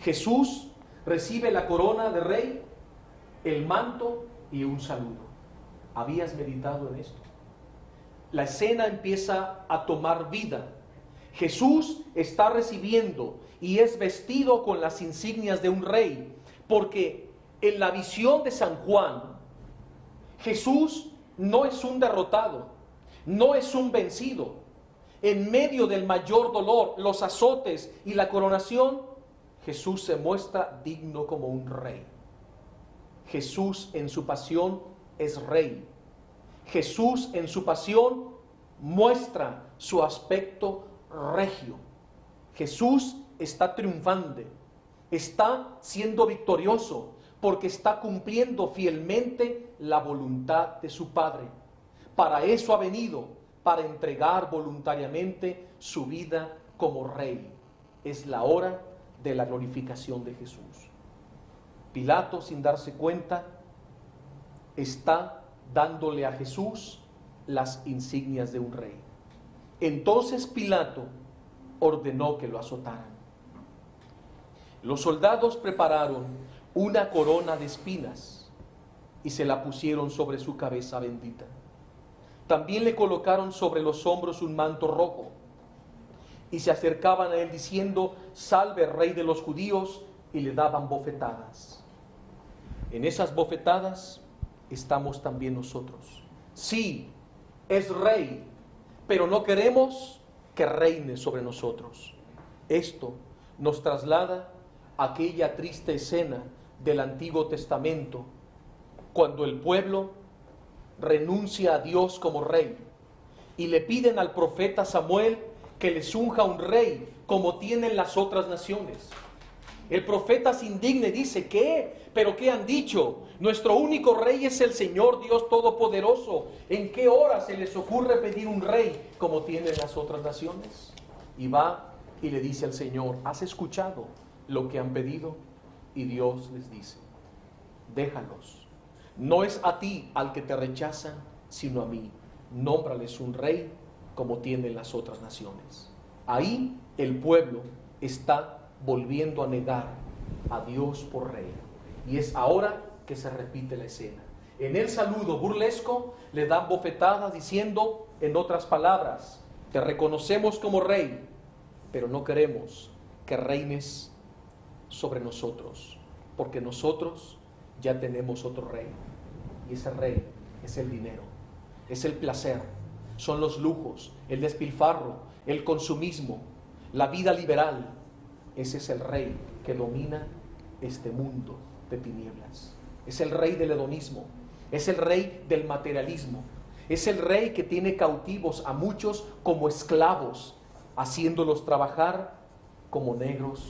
Jesús recibe la corona de rey, el manto y un saludo. ¿Habías meditado en esto? La escena empieza a tomar vida. Jesús está recibiendo y es vestido con las insignias de un rey, porque en la visión de San Juan, Jesús no es un derrotado, no es un vencido. En medio del mayor dolor, los azotes y la coronación, Jesús se muestra digno como un rey. Jesús en su pasión es rey. Jesús en su pasión muestra su aspecto regio. Jesús está triunfante, está siendo victorioso, porque está cumpliendo fielmente la voluntad de su Padre. Para eso ha venido, para entregar voluntariamente su vida como rey. Es la hora de la glorificación de Jesús. Pilato, sin darse cuenta, está dándole a Jesús las insignias de un rey. Entonces Pilato ordenó que lo azotaran. Los soldados prepararon una corona de espinas y se la pusieron sobre su cabeza bendita. También le colocaron sobre los hombros un manto rojo y se acercaban a él diciendo: salve, rey de los judíos, y le daban bofetadas. En esas bofetadas estamos también nosotros. Sí, es rey, pero no queremos que reine sobre nosotros. Esto nos traslada a aquella triste escena del Antiguo Testamento, cuando el pueblo renuncia a Dios como rey y le piden al profeta Samuel que les unja un rey como tienen las otras naciones. El profeta se indigna y dice: ¿qué? ¿Pero qué han dicho? Nuestro único rey es el Señor Dios Todopoderoso. ¿En qué hora se les ocurre pedir un rey como tienen las otras naciones? Y va y le dice al Señor: ¿has escuchado lo que han pedido? Y Dios les dice: déjalos. No es a ti al que te rechazan, sino a mí. Nómbrales un rey como tienen las otras naciones. Ahí el pueblo está volviendo a negar a Dios por rey. Y es ahora que se repite la escena. En el saludo burlesco le dan bofetadas diciendo, en otras palabras: te reconocemos como rey, pero no queremos que reines sobre nosotros, porque nosotros ya tenemos otro rey. Y ese rey es el dinero, es el placer, son los lujos, el despilfarro, el consumismo, la vida liberal. Ese es el rey que domina este mundo de tinieblas. Es el rey del hedonismo, es el rey del materialismo, es el rey que tiene cautivos a muchos como esclavos, haciéndolos trabajar como negros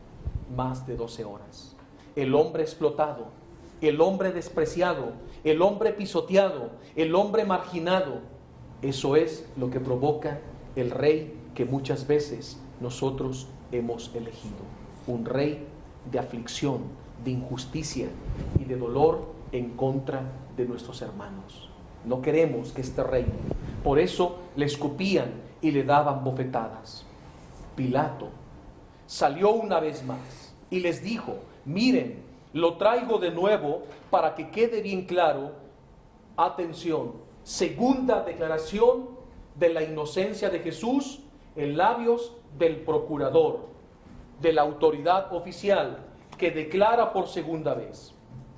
más de 12 horas. El hombre explotado, el hombre despreciado, el hombre pisoteado, el hombre marginado. Eso es lo que provoca el rey que muchas veces nosotros hemos elegido. Un rey de aflicción, de injusticia y de dolor en contra de nuestros hermanos. No queremos que este reine. Por eso le escupían y le daban bofetadas. Pilato salió una vez más y les dijo: miren, lo traigo de nuevo para que quede bien claro. Atención, segunda declaración de la inocencia de Jesús en labios del procurador, de la autoridad oficial, que declara por segunda vez: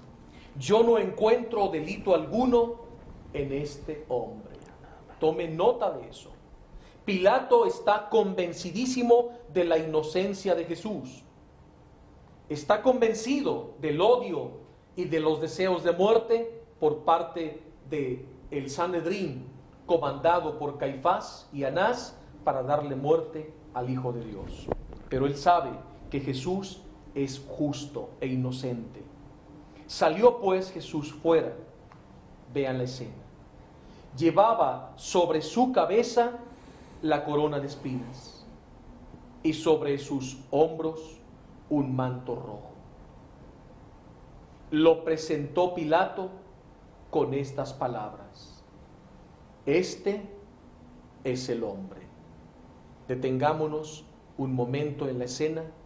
yo no encuentro delito alguno en este hombre. Tome nota de eso. Pilato está convencidísimo de la inocencia de Jesús. Está convencido del odio y de los deseos de muerte por parte del Sanedrín, comandado por Caifás y Anás, para darle muerte al Hijo de Dios. Pero él sabe que Jesús es justo e inocente. Salió pues Jesús fuera. Vean la escena. Llevaba sobre su cabeza la corona de espinas y sobre sus hombros un manto rojo. Lo presentó Pilato con estas palabras: este es el hombre. Detengámonos un momento en la escena